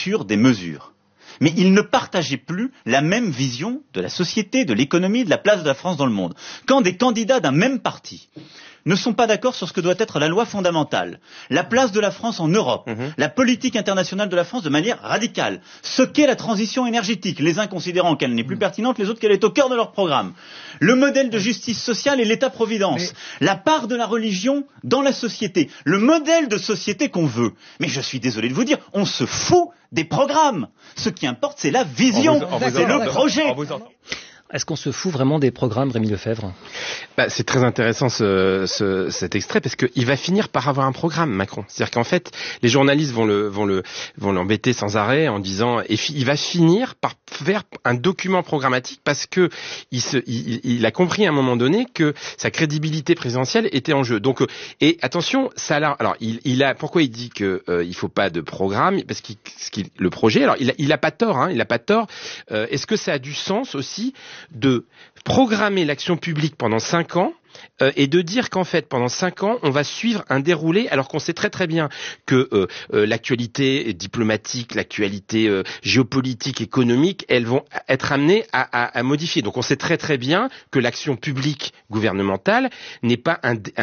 sur des mesures. Mais ils ne partageaient plus la même vision de la société, de l'économie, de la place de la France dans le monde. Quand des candidats d'un même parti ne sont pas d'accord sur ce que doit être la loi fondamentale, la place de la France en Europe, la politique internationale de la France de manière radicale, ce qu'est la transition énergétique, les uns considérant qu'elle n'est plus pertinente, les autres qu'elle est au cœur de leur programme, le modèle de justice sociale et l'État-providence, la part de la religion dans la société, le modèle de société qu'on veut. Mais je suis désolé de vous dire, on se fout des programmes. Ce qui importe, c'est la vision, c'est le projet. Est-ce qu'on se fout vraiment des programmes, Rémi Lefebvre ? C'est très intéressant cet extrait parce qu'il va finir par avoir un programme, Macron. C'est-à-dire qu'en fait, les journalistes vont l'embêter sans arrêt en disant il va finir par faire un document programmatique parce que il a compris à un moment donné que sa crédibilité présidentielle était en jeu. Donc et attention, ça alors pourquoi il dit que il faut pas de programme parce le projet. Alors il a pas tort, hein, il a pas tort. Est-ce que ça a du sens aussi de programmer l'action publique pendant 5 ans et de dire qu'en fait pendant 5 ans on va suivre un déroulé alors qu'on sait très très bien que l'actualité diplomatique, l'actualité géopolitique, économique, elles vont être amenées à modifier. Donc on sait très très bien que l'action publique gouvernementale n'est pas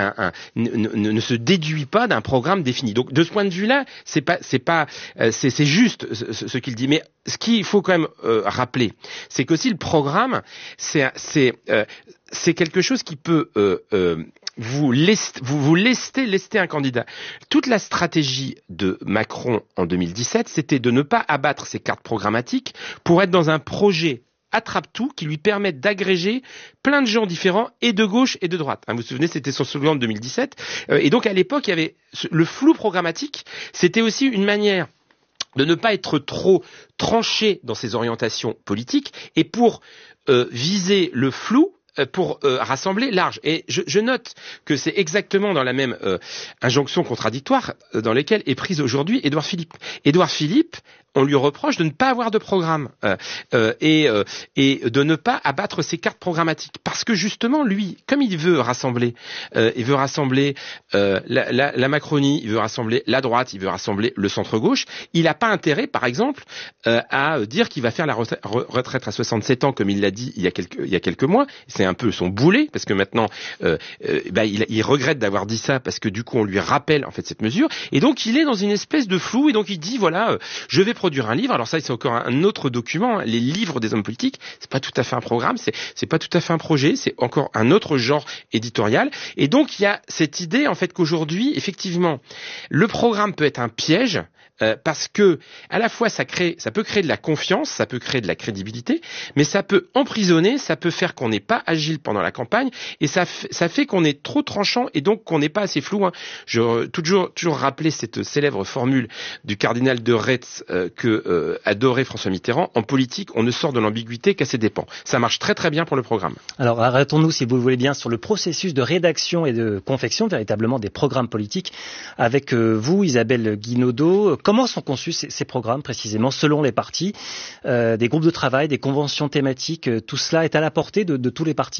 ne se déduit pas d'un programme défini. Donc de ce point de vue-là, c'est juste ce qu'il dit. Mais ce qu'il faut quand même rappeler, c'est qu'aussi le programme, c'est quelque chose qui peut vous lester un candidat. Toute la stratégie de Macron en 2017, c'était de ne pas abattre ses cartes programmatiques pour être dans un projet attrape-tout qui lui permette d'agréger plein de gens différents et de gauche et de droite. Vous vous souvenez, c'était son slogan de 2017. Et donc à l'époque, il y avait le flou programmatique. C'était aussi une manière de ne pas être trop tranché dans ses orientations politiques et pour viser le flou, pour rassembler large. Et je note que c'est exactement dans la même injonction contradictoire dans laquelle est prise aujourd'hui Édouard Philippe. Édouard Philippe, on lui reproche de ne pas avoir de programme et de ne pas abattre ses cartes programmatiques. Parce que justement, lui, comme il veut rassembler la Macronie, il veut rassembler la droite, il veut rassembler le centre-gauche, il n'a pas intérêt, par exemple, à dire qu'il va faire la retraite à 67 ans, comme il l'a dit il y a quelques mois. C'est un peu son boulet, parce que maintenant, il regrette d'avoir dit ça, parce que du coup, on lui rappelle en fait cette mesure. Et donc, il est dans une espèce de flou, et donc il dit, voilà, je vais produire un livre. Alors ça, c'est encore un autre document. Les livres des hommes politiques, c'est pas tout à fait un programme, c'est pas tout à fait un projet, c'est encore un autre genre éditorial. Et donc, il y a cette idée, en fait, qu'aujourd'hui, effectivement, le programme peut être un piège, parce que à la fois ça peut créer de la confiance, ça peut créer de la crédibilité, mais ça peut emprisonner, ça peut faire qu'on n'est pas agile pendant la campagne, et ça fait qu'on est trop tranchant et donc qu'on n'est pas assez flou. Je toujours rappeler cette célèbre formule du cardinal de Retz que adorait François Mitterrand: en politique, on ne sort de l'ambiguïté qu'à ses dépens. Ça marche très très bien pour le programme. Alors arrêtons-nous, si vous le voulez bien, sur le processus de rédaction et de confection véritablement des programmes politiques avec vous, Isabelle Guinaudot. Comment sont conçus ces programmes précisément selon les partis, des groupes de travail, des conventions thématiques, tout cela est à la portée de tous les partis ?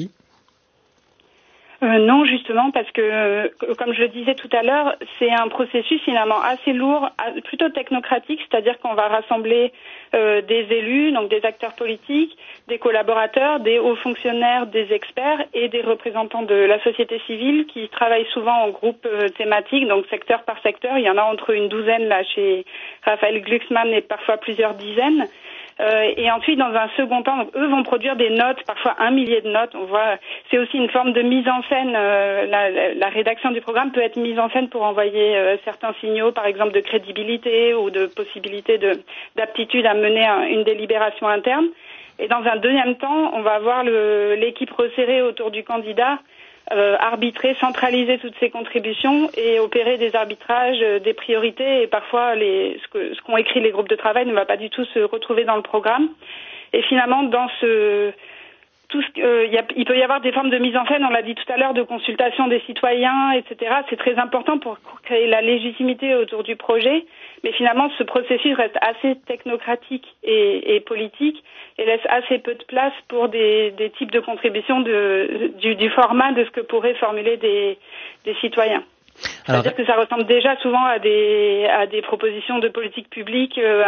Non, justement, parce que, comme je le disais tout à l'heure, c'est un processus finalement assez lourd, plutôt technocratique, c'est-à-dire qu'on va rassembler des élus, donc des acteurs politiques, des collaborateurs, des hauts fonctionnaires, des experts et des représentants de la société civile qui travaillent souvent en groupe thématique, donc secteur par secteur. Il y en a entre une douzaine là chez Raphaël Glucksmann et parfois plusieurs dizaines. Et ensuite, dans un second temps, donc, eux vont produire des notes, parfois 1 millier de notes. On voit, c'est aussi une forme de mise en scène. La rédaction du programme peut être mise en scène pour envoyer certains signaux, par exemple de crédibilité ou de possibilité d'aptitude à mener une délibération interne. Et dans un deuxième temps, on va avoir l'équipe resserrée autour du candidat, arbitrer, centraliser toutes ces contributions et opérer des arbitrages, des priorités, et parfois ce qu'ont écrit les groupes de travail ne va pas du tout se retrouver dans le programme. Et finalement, dans il peut y avoir des formes de mise en scène, on l'a dit tout à l'heure, de consultation des citoyens, etc. C'est très important pour créer la légitimité autour du projet, mais finalement ce processus reste assez technocratique et politique et laisse assez peu de place pour des types de contributions du format de ce que pourraient formuler des citoyens. C'est-à-dire que ça ressemble déjà souvent à des propositions de politique publique